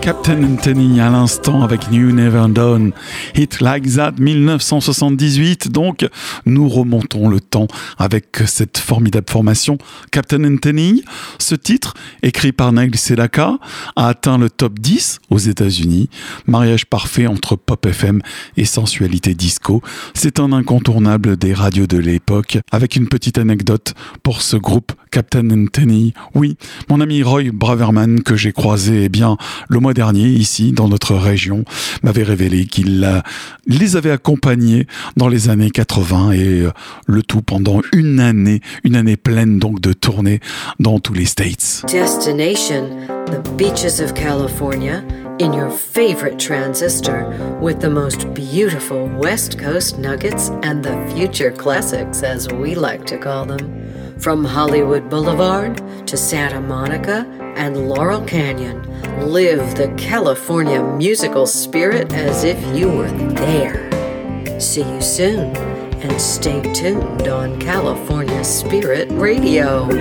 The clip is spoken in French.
Captain Anthony à l'instant avec New Never Done, Hit Like That 1978. Donc nous remontons le temps avec cette formidable formation Captain Anthony. Ce titre, écrit par Neil Sedaka, a atteint le top 10 aux États-Unis. Mariage parfait entre pop FM et sensualité disco. C'est un incontournable des radios de l'époque. Avec une petite anecdote pour ce groupe Captain Anthony. Oui, mon ami Roy Braverman que j'ai croisé le mois dernier ici dans notre région m'avait révélé qu'il les avait accompagnés dans les années 80 et le tout pendant une année pleine donc de tournées dans tous les States. Destination, the beaches of California in your favorite transistor with the most beautiful West Coast nuggets and the future classics as we like to call them. From Hollywood Boulevard to Santa Monica and Laurel Canyon, live the California musical spirit as if you were there. See you soon, and stay tuned on California Spirit Radio.